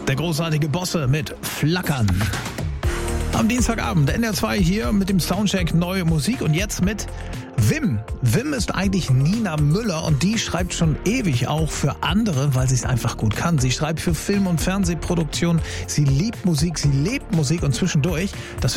Der großartige Bosse mit Flackern. Am Dienstagabend NDR2 hier mit dem Soundcheck neue Musik und jetzt mit Wim. Wim ist eigentlich Nina Müller und die schreibt schon ewig auch für andere, weil sie es einfach gut kann. Sie schreibt für Film- und Fernsehproduktionen, sie liebt Musik, sie lebt Musik und zwischendurch, das